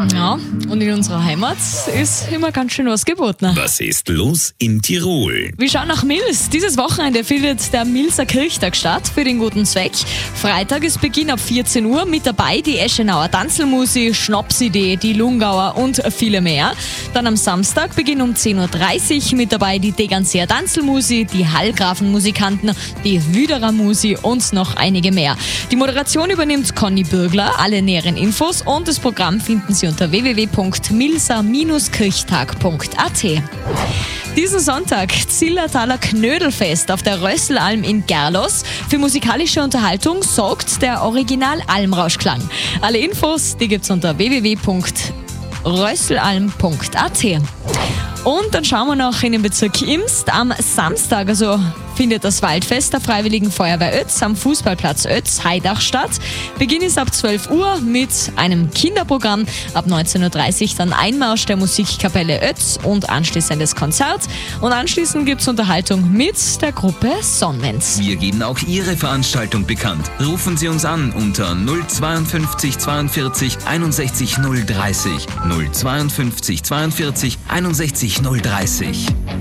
Ja, und in unserer Heimat ist immer ganz schön was geboten. Was ist los in Tirol? Wir schauen nach Mils. Dieses Wochenende findet der Milser Kirchtag statt für den guten Zweck. Freitag ist Beginn ab 14 Uhr. Mit dabei die Eschenauer Tanzelmusi, Schnapsidee, die Lungauer und viele mehr. Dann am Samstag Beginn um 10.30 Uhr. Mit dabei die Degernseer Tanzelmusi, die Hallgrafenmusikanten, die Wüderer Musi und noch einige mehr. Die Moderation übernimmt Conny Bürgler. Alle näheren Infos und das Programm finden Sie unter www.milser-kirchtag.at. Diesen Sonntag Zillertaler Knödelfest auf der Rösselalm in Gerlos. Für musikalische Unterhaltung sorgt der Original Almrauschklang. Alle Infos, die gibt's unter www.rösselalm.at. Und dann schauen wir noch in den Bezirk Imst. Am Samstag, findet das Waldfest der Freiwilligen Feuerwehr Oetz am Fußballplatz Oetz-Haidach statt. Beginn ist ab 12 Uhr mit einem Kinderprogramm. Ab 19.30 Uhr dann Einmarsch der Musikkapelle Oetz und anschließendes Konzert. Und anschließend gibt es Unterhaltung mit der Gruppe Sonnenwind. Wir geben auch Ihre Veranstaltung bekannt. Rufen Sie uns an unter 052 42 61 030. 052 42 61 030.